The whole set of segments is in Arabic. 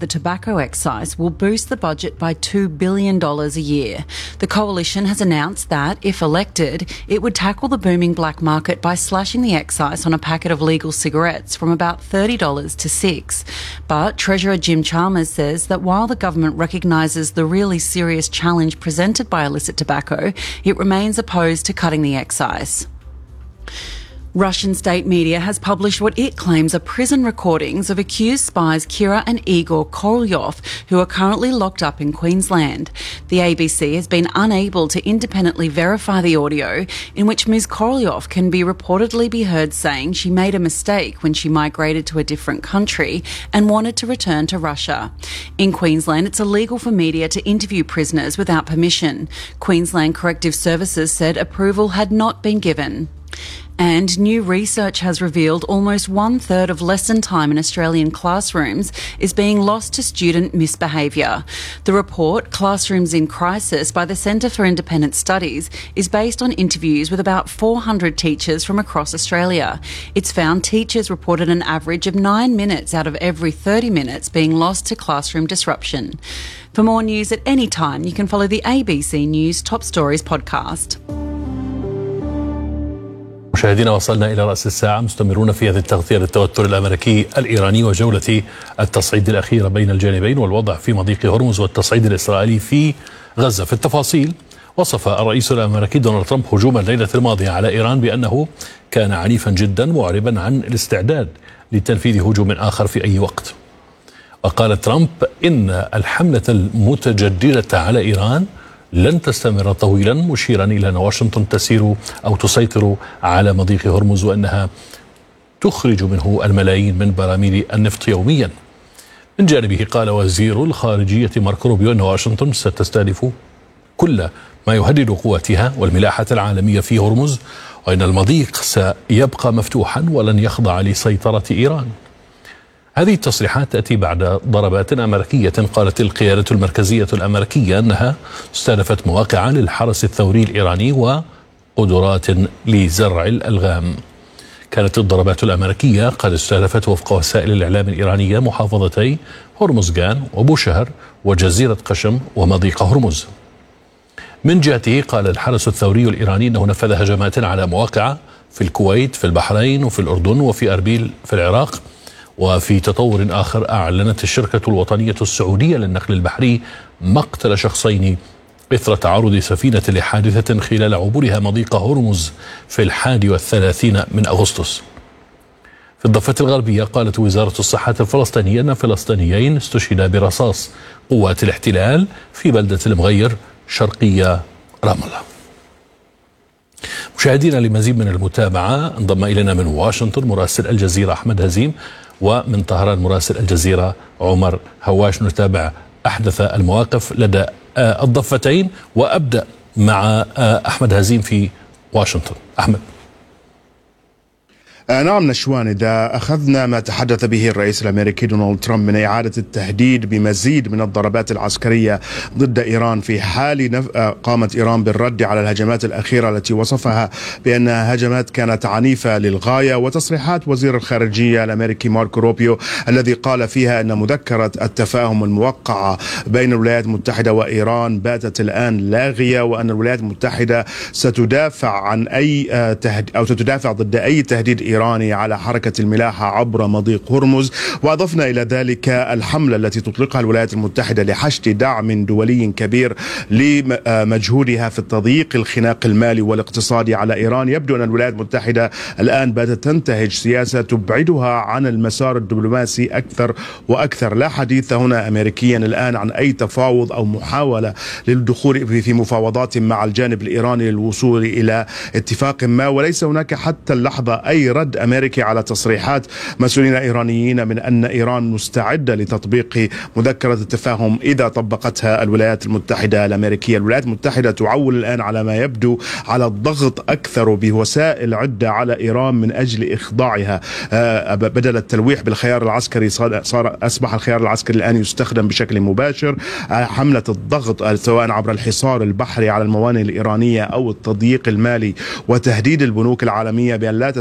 the tobacco excise will boost the budget by $2 billion a year. The coalition has announced that, if elected, it would tackle the booming black market by slashing the excise on a packet of legal cigarettes from about $30 to $6. But Treasurer Jim Chalmers says that while the government recognises the really serious challenge presented by illicit tobacco, it remains opposed to cutting the excise. Russian state media has published what it claims are prison recordings of accused spies Kira and Igor Korolyov, who are currently locked up in Queensland. The ABC has been unable to independently verify the audio in which Ms Korolyov can be reportedly be heard saying she made a mistake when she migrated to a different country and wanted to return to Russia. In Queensland, it's illegal for media to interview prisoners without permission. Queensland Corrective Services said approval had not been given. And new research has revealed almost 1/3 of lesson time in Australian classrooms is being lost to student misbehaviour. The report, Classrooms in Crisis, by the Centre for Independent Studies, is based on interviews with about 400 teachers from across Australia. It's found teachers reported an average of 9 minutes out of every 30 minutes being lost to classroom disruption. For more news at any time, you can follow the ABC News Top Stories podcast. مشاهدينا، وصلنا إلى رأس الساعة، مستمرون في هذه التغطية للتوتر الأمريكي الإيراني وجولة التصعيد الأخيرة بين الجانبين والوضع في مضيق هرمز والتصعيد الإسرائيلي في غزة. في التفاصيل، وصف الرئيس الأمريكي دونالد ترامب هجوم الليلة الماضية على إيران بأنه كان عنيفا جدا، معربا عن الاستعداد لتنفيذ هجوم آخر في أي وقت. وقال ترامب إن الحملة المتجددة على إيران لن تستمر طويلا، مشيرا إلى أن واشنطن تسير أو تسيطر على مضيق هرمز وأنها تخرج منه الملايين من براميل النفط يوميا. من جانبه قال وزير الخارجية ماركو روبيو أن واشنطن ستستهدف كل ما يهدد قواتها والملاحة العالمية في هرمز، وأن المضيق سيبقى مفتوحا ولن يخضع لسيطرة إيران. هذه التصريحات تأتي بعد ضربات أمريكية قالت القيادة المركزية الأمريكية أنها استهدفت مواقع للحرس الثوري الإيراني وقدرات لزرع الألغام. كانت الضربات الأمريكية قد استهدفت وفق وسائل الإعلام الإيرانية محافظتي هرمزغان وبوشهر وجزيرة قشم ومضيق هرمز. من جهته قال الحرس الثوري الإيراني أنه نفذ هجمات على مواقع في الكويت، في البحرين، وفي الأردن، وفي أربيل في العراق. وفي تطور آخر، أعلنت الشركة الوطنية السعودية للنقل البحري مقتل شخصين إثر تعرض سفينة لحادثة خلال عبورها مضيق هرمز في 31 من أغسطس. في الضفة الغربية، قالت وزارة الصحة الفلسطينية أن فلسطينيين استشهدا برصاص قوات الاحتلال في بلدة المغير شرقية رام الله. مشاهدينا، لمزيد من المتابعة انضم إلينا من واشنطن مراسل الجزيرة أحمد هزيم، ومن طهران مراسل الجزيرة عمر هواش، نتابع أحدث المواقف لدى الضفتين. وأبدأ مع أحمد هزيم في واشنطن. أحمد. نعم نشوان، إذا أخذنا ما تحدث به الرئيس الأمريكي دونالد ترامب من إعادة التهديد بمزيد من الضربات العسكرية ضد إيران في حال قامت إيران بالرد على الهجمات الأخيرة التي وصفها بأنها هجمات كانت عنيفة للغاية، وتصريحات وزير الخارجية الأمريكي ماركو روبيو الذي قال فيها أن مذكرة التفاهم الموقعة بين الولايات المتحدة وإيران باتت الآن لاغية، وأن الولايات المتحدة ستدافع عن تدافع ضد أي تهديد إيراني على حركة الملاحة عبر مضيق هرمز. وأضفنا إلى ذلك الحملة التي تطلقها الولايات المتحدة لحشد دعم دولي كبير لمجهودها في تضييق الخناق المالي والاقتصادي على إيران. يبدو أن الولايات المتحدة الآن باتت تنتهج سياسة تبعدها عن المسار الدبلوماسي أكثر وأكثر. لا حديث هنا أمريكيا الآن عن أي تفاوض أو محاولة للدخول في مفاوضات مع الجانب الإيراني للوصول إلى اتفاق ما، وليس هناك حتى اللحظة أي رد أمريكي على تصريحات مسؤولين إيرانيين من أن إيران مستعدة لتطبيق مذكرة التفاهم إذا طبقتها الولايات المتحدة الأمريكية. الولايات المتحدة تعول الآن على ما يبدو على الضغط أكثر بوسائل عدة على إيران من أجل إخضاعها. بدل التلويح بالخيار العسكري أصبح الخيار العسكري الآن يستخدم بشكل مباشر. حملة الضغط سواء عبر الحصار البحري على الموانئ الإيرانية أو التضييق المالي وتهديد البنوك العالمية بأن لا تستقبل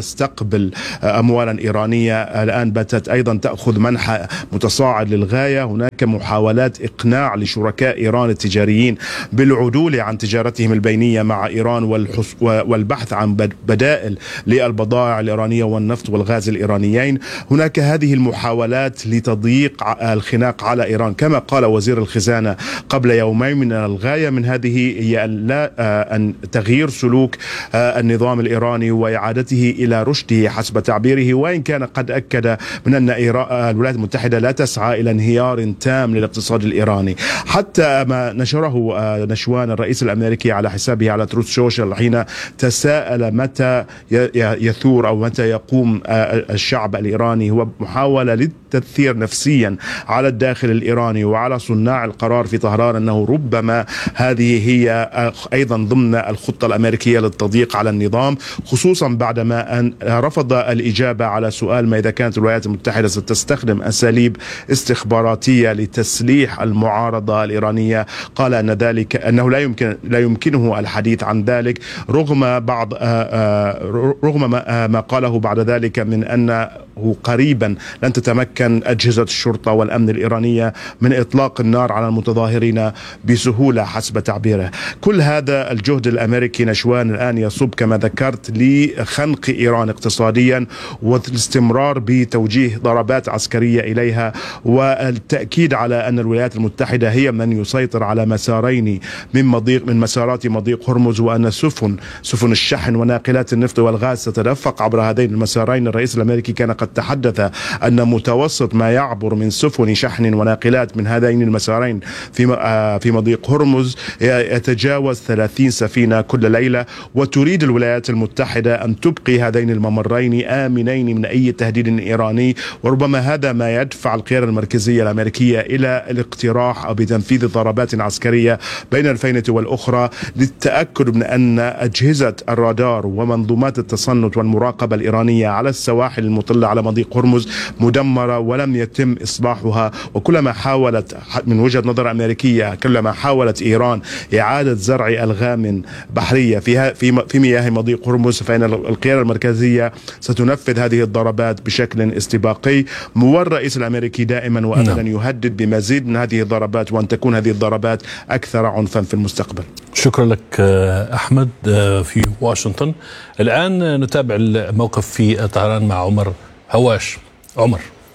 تقبل أموالا إيرانية الآن باتت أيضا تأخذ منحى متصاعد للغاية. هناك محاولات إقناع لشركاء إيران التجاريين بالعدول عن تجارتهم البينية مع إيران والبحث عن بدائل للبضائع الإيرانية والنفط والغاز الإيرانيين. هناك هذه المحاولات لتضييق الخناق على إيران، كما قال وزير الخزانة قبل يومين، من الغاية من هذه هي أن تغيير سلوك النظام الإيراني وإعادته إلى رشده حسب تعبيره، وإن كان قد أكد من أن الولايات المتحدة لا تسعى إلى انهيار تام للاقتصاد الإيراني. حتى ما نشره نشوان الرئيس الأمريكي على حسابه على تروث سوشيال حين تساءل متى يثور أو متى يقوم الشعب الإيراني، هو محاولة للتأثير نفسيا على الداخل الإيراني وعلى صناع القرار في طهران أنه ربما هذه هي أيضا ضمن الخطة الأمريكية للتضييق على النظام، خصوصا بعدما أن رفض الإجابة على سؤال ما إذا كانت الولايات المتحدة ستستخدم أساليب استخباراتية لتسليح المعارضة الإيرانية. قال أن ذلك أنه لا يمكنه الحديث عن ذلك، رغم ما قاله بعد ذلك من أنه قريبا لن تتمكن أجهزة الشرطة والأمن الإيرانية من إطلاق النار على المتظاهرين بسهولة حسب تعبيره. كل هذا الجهد الأمريكي نشوان الآن يصب كما ذكرت لخنق إيران اقتصاديا والاستمرار بتوجيه ضربات عسكرية إليها، والتأكيد على أن الولايات المتحدة هي من يسيطر على مسارين من مسارات مضيق هرمز، وأن سفن الشحن وناقلات النفط والغاز ستدفق عبر هذين المسارين. الرئيس الأمريكي كان قد تحدث أن متوسط ما يعبر من سفن شحن وناقلات من هذين المسارين في مضيق هرمز يتجاوز 30 سفينة كل ليلة، وتريد الولايات المتحدة أن تبقي هذين الممرين آمنين من أي تهديد إيراني. وربما هذا ما يدفع القيادة المركزية الأمريكية إلى الاقتراح أو بتنفيذ ضربات عسكرية بين الفينة والأخرى للتأكد من أن أجهزة الرادار ومنظومات التصنت والمراقبة الإيرانية على السواحل المطلة على مضيق هرمز مدمرة ولم يتم إصلاحها. وكلما حاولت من وجهة نظر أمريكية كلما حاولت إيران إعادة زرع ألغام بحرية في مياه مضيق هرمز، فإن القيادة المركزية ستنفذ هذه الضربات بشكل استباقي. والرئيس الأمريكي دائما وأبدا يهدد بمزيد من هذه الضربات، وأن تكون هذه الضربات أكثر عنفا في المستقبل. شكرا لك أحمد في واشنطن. الآن نتابع الموقف في طهران مع عمر هواش. عمر.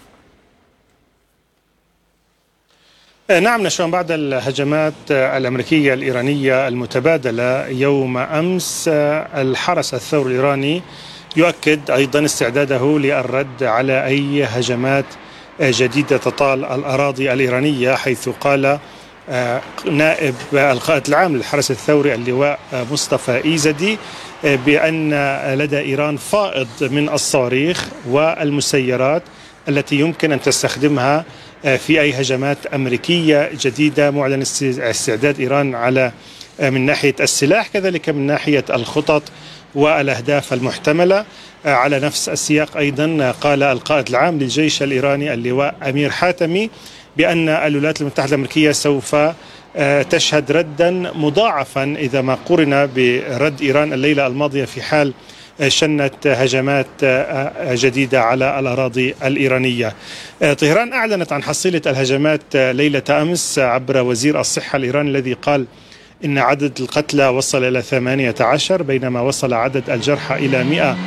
نعم نشوان، بعد الهجمات الأمريكية الإيرانية المتبادلة يوم أمس، الحرس الثوري الإيراني يؤكد أيضا استعداده للرد على أي هجمات جديدة تطال الأراضي الإيرانية، حيث قال نائب القائد العام للحرس الثوري اللواء مصطفى إيزدي بأن لدى إيران فائض من الصواريخ والمسيرات التي يمكن أن تستخدمها في أي هجمات أمريكية جديدة، معلن استعداد إيران على من ناحية السلاح كذلك من ناحية الخطط والأهداف المحتملة. على نفس السياق أيضا قال القائد العام للجيش الإيراني اللواء أمير حاتمي بأن الولايات المتحدة الأمريكية سوف تشهد ردا مضاعفا إذا ما قرن برد إيران الليلة الماضية في حال شنت هجمات جديدة على الأراضي الإيرانية. طهران أعلنت عن حصيلة الهجمات ليلة أمس عبر وزير الصحة الإيراني الذي قال إن عدد القتلى وصل إلى 18، بينما وصل عدد الجرحى إلى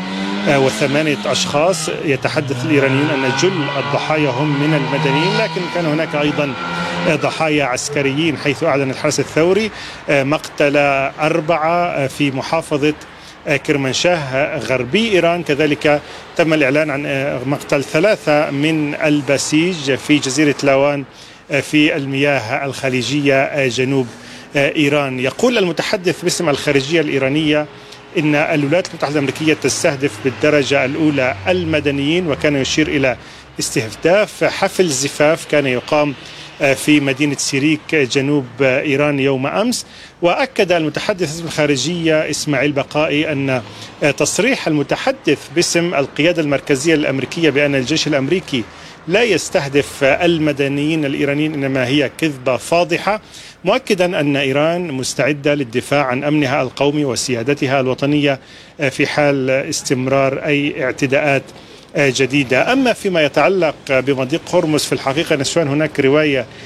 108 أشخاص. يتحدث الإيرانيون أن جل الضحايا هم من المدنيين، لكن كان هناك أيضا ضحايا عسكريين، حيث أعلن الحرس الثوري مقتل 4 في محافظة كرمانشاه غربي إيران. كذلك تم الإعلان عن مقتل 3 من البسيج في جزيرة لاوان في المياه الخليجية جنوب إيران. يقول المتحدث باسم الخارجية الإيرانية إن الولايات المتحدة الأمريكية تستهدف بالدرجة الأولى المدنيين، وكان يشير إلى استهداف حفل زفاف كان يقام في مدينة سيريك جنوب إيران يوم أمس. وأكد المتحدث باسم الخارجية إسماعيل بقائي أن تصريح المتحدث باسم القيادة المركزية الأمريكية بأن الجيش الأمريكي لا يستهدف المدنيين الإيرانيين، إنما هي كذبة فاضحة، مؤكدا أن إيران مستعدة للدفاع عن أمنها القومي وسيادتها الوطنية في حال استمرار أي اعتداءات جديدة. أما فيما يتعلق بمضيق هرمز، في الحقيقة نسوان هناك رواية